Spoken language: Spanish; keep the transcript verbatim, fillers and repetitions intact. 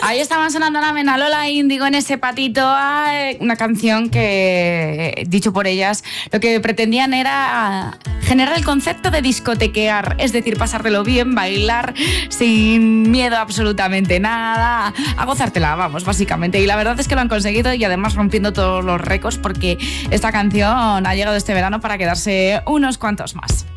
Ahí estaban sonando la Menalola Índigo en ese patito, una canción que, dicho por ellas, lo que pretendían era generar el concepto de discotequear, es decir, pasártelo bien, bailar sin miedo a absolutamente nada, a gozártela, vamos, básicamente. Y la verdad es que lo han conseguido y además rompiendo todos los récords porque esta canción ha llegado este verano para quedarse unos cuantos más.